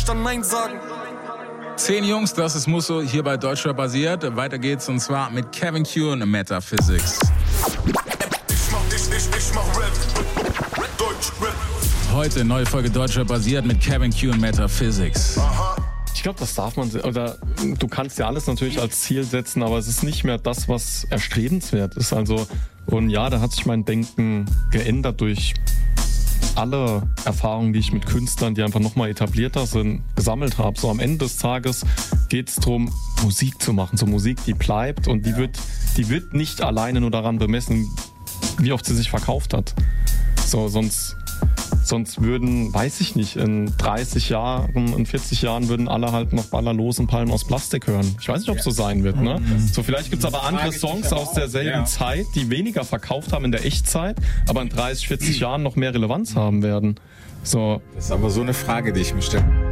dann Nein sagen. 10 Jungs, das ist Musso, hier bei Deutschrap basiert. Weiter geht's und zwar mit Kevin Q und Metaphysics. Ich mach Rap, Deutschrap. Heute neue Folge Deutschrap basiert mit Kevin Q und Metaphysics. Aha. Ich glaube, das darf man, oder du kannst ja alles natürlich als Ziel setzen, aber es ist nicht mehr das, was erstrebenswert ist. Also, und ja, da hat sich mein Denken geändert durch alle Erfahrungen, die ich mit Künstlern, die einfach nochmal etablierter sind, gesammelt habe. So am Ende des Tages geht es darum, Musik zu machen. So Musik, die bleibt und die wird nicht alleine nur daran bemessen, wie oft sie sich verkauft hat. So, sonst würden, weiß ich nicht, in 30 Jahren, in 40 Jahren würden alle halt noch Ballerlos und Palmen aus Plastik hören. Ich weiß nicht, ob es so sein wird, ne? So, vielleicht gibt's aber andere Songs aus derselben Zeit, die weniger verkauft haben in der Echtzeit, aber in 30, 40 Jahren noch mehr Relevanz haben werden. So. Das ist aber so eine Frage, die ich mir stelle.